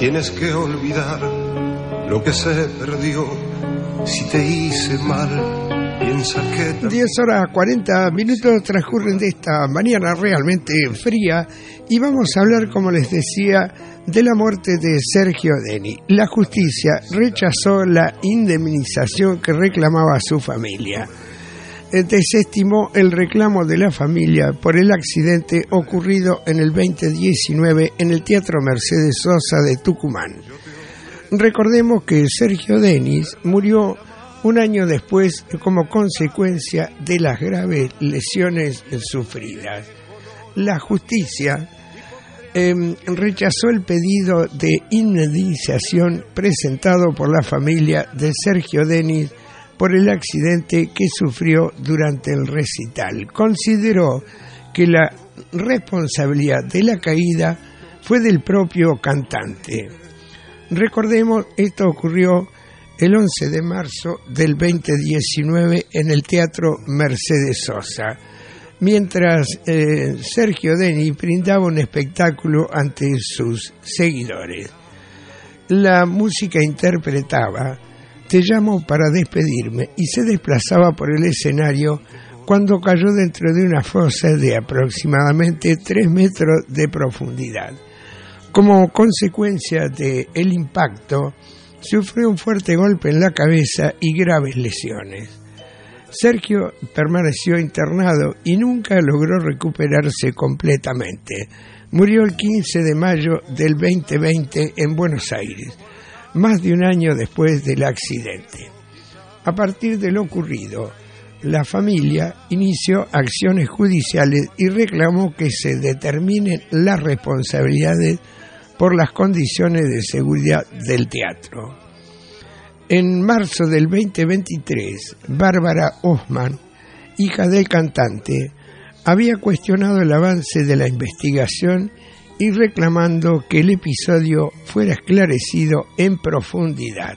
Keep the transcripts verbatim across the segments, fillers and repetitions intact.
tienes que olvidar lo que se perdió. Si te hice mal, piensa que... diez horas cuarenta minutos transcurren de esta mañana realmente fría y vamos a hablar, como les decía, de la muerte de Sergio Denis. La justicia rechazó la indemnización que reclamaba su familia. Desestimó el reclamo de la familia por el accidente ocurrido en el veinte diecinueve en el Teatro Mercedes Sosa de Tucumán. Recordemos que Sergio Denis murió un año después como consecuencia de las graves lesiones sufridas. La justicia eh, rechazó el pedido de indemnización presentado por la familia de Sergio Denis por el accidente que sufrió durante el recital. Consideró que la responsabilidad de la caída fue del propio cantante. Recordemos, esto ocurrió el once de marzo del veinte diecinueve en el Teatro Mercedes Sosa, mientras eh, Sergio Denis brindaba un espectáculo ante sus seguidores. La música interpretaba "Te llamo para despedirme" y se desplazaba por el escenario cuando cayó dentro de una fosa de aproximadamente tres metros de profundidad. Como consecuencia del impacto, sufrió un fuerte golpe en la cabeza y graves lesiones. Sergio permaneció internado y nunca logró recuperarse completamente. Murió el quince de mayo del veinte veinte en Buenos Aires, más de un año después del accidente. A partir de lo ocurrido, la familia inició acciones judiciales y reclamó que se determinen las responsabilidades por las condiciones de seguridad del teatro. En marzo del veinte veintitrés, Bárbara Osman, hija del cantante, había cuestionado el avance de la investigación y reclamando que el episodio fuera esclarecido en profundidad.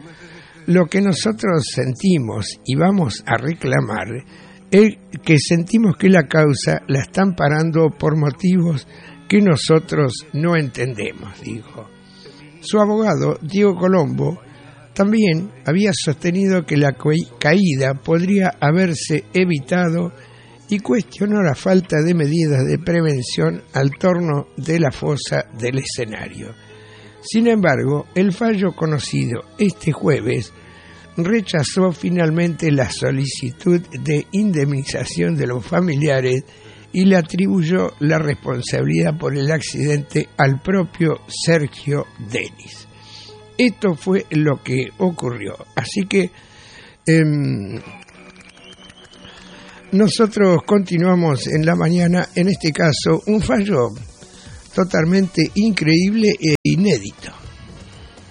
Lo que nosotros sentimos y vamos a reclamar es que sentimos que la causa la están parando por motivos que nosotros no entendemos, dijo. Su abogado, Diego Colombo, también había sostenido que la caída podría haberse evitado y cuestionó la falta de medidas de prevención al torno de la fosa del escenario. Sin embargo, el fallo conocido este jueves rechazó finalmente la solicitud de indemnización de los familiares y le atribuyó la responsabilidad por el accidente al propio Sergio Denis. Esto fue lo que ocurrió. Así que eh, nosotros continuamos en la mañana, en este caso, un fallo totalmente increíble e inédito.